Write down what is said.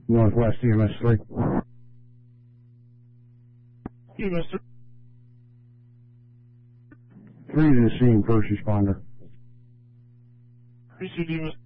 Northwest EMS 3. EMS 3 to the scene, first responder. 3. Received EMS